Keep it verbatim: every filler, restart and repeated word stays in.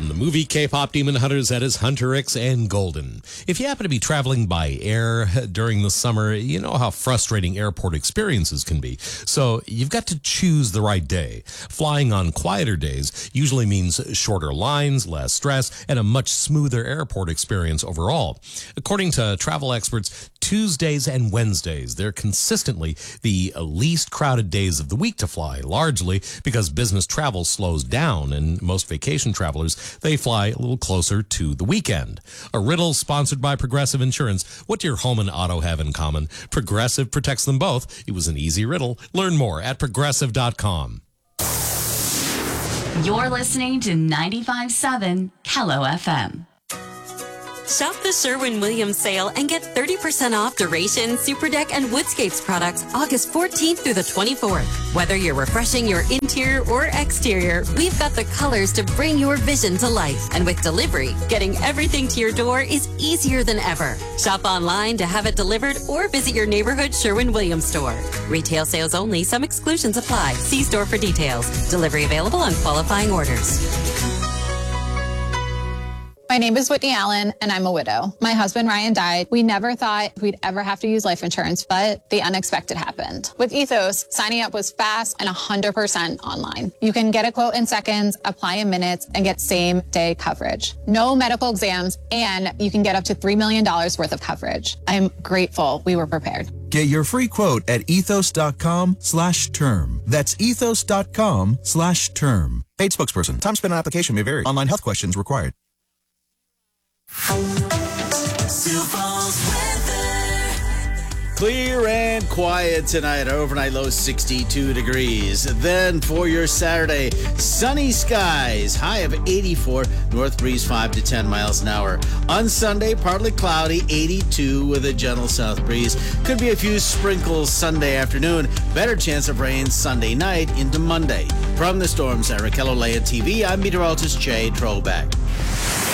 from the movie K-pop Demon Hunters, that is Hunter X and Golden. If you happen to be traveling by air during the summer, you know how frustrating airport experiences can be. So you've got to choose the right day. Flying on quieter days usually means shorter lines, less stress, and a much smoother airport experience overall. According to travel experts, Tuesdays and Wednesdays, they're consistently the least crowded days of the week to fly, largely because business travel slows down and most vacation travelers, they fly a little closer to the weekend. A riddle sponsored by Progressive Insurance. What do your home and auto have in common? Progressive protects them both. It was an easy riddle. Learn more at progressive dot com. You're listening to ninety-five point seven Hello F M. Shop the Sherwin-Williams sale and get thirty percent off Duration, Superdeck, and Woodscapes products August fourteenth through the twenty-fourth. Whether you're refreshing your interior or exterior, we've got the colors to bring your vision to life. And with delivery, getting everything to your door is easier than ever. Shop online to have it delivered or visit your neighborhood Sherwin-Williams store. Retail sales only. Some exclusions apply. See store for details. Delivery available on qualifying orders. My name is Whitney Allen, and I'm a widow. My husband, Ryan, died. We never thought we'd ever have to use life insurance, but the unexpected happened. With Ethos, signing up was fast and one hundred percent online. You can get a quote in seconds, apply in minutes, and get same-day coverage. No medical exams, and you can get up to three million dollars worth of coverage. I'm grateful we were prepared. Get your free quote at ethos.com slash term. That's ethos.com slash term. Paid spokesperson. Time spent on application may vary. Online health questions required. Clear and quiet tonight. Overnight low sixty-two degrees. Then for your Saturday, sunny skies. High of eighty-four. North breeze five to ten miles an hour. On Sunday, partly cloudy, eighty-two with a gentle south breeze. Could be a few sprinkles Sunday afternoon. Better chance of rain Sunday night into Monday. From the Storm Center, Kelowna T V, I'm meteorologist Jay Trobeck.